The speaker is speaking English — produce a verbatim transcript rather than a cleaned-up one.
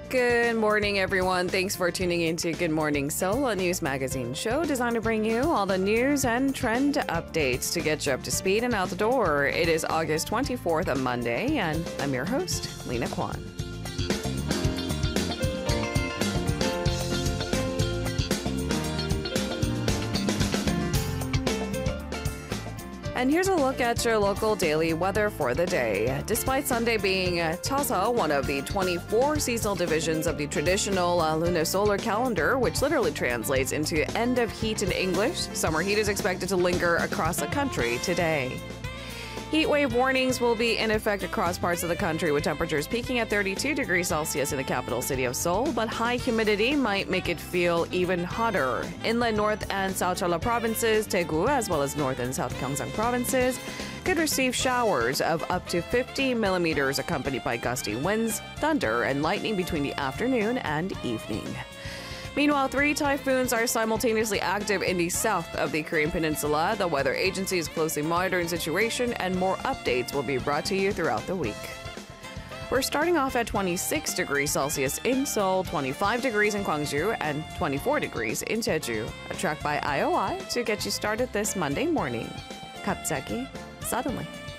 Good morning, everyone. Thanks for tuning in to Good Morning Seoul, a news magazine show designed to bring you all the news and trend updates to get you up to speed and out the door. It is August twenty-fourth, a Monday, and I'm your host, Lena Kwan. And here's a look at your local daily weather for the day. Despite Sunday being uh, Chasa, one of the twenty-four seasonal divisions of the traditional uh, lunisolar calendar, which literally translates into end of heat in English, summer heat is expected to linger across the country today. Heat wave warnings will be in effect across parts of the country, with temperatures peaking at thirty-two degrees Celsius in the capital city of Seoul, but high humidity might make it feel even hotter. Inland North and South Jeolla provinces, Daegu, as well as North and South Gyeongsang provinces, could receive showers of up to fifty millimeters accompanied by gusty winds, thunder, and lightning between the afternoon and evening. Meanwhile, three typhoons are simultaneously active in the south of the Korean Peninsula. The weather agency is closely monitoring the situation, and more updates will be brought to you throughout the week. We're starting off at twenty-six degrees Celsius in Seoul, twenty-five degrees in Gwangju, and twenty-four degrees in Jeju. A track by I O I to get you started this Monday morning. 갑자기, suddenly.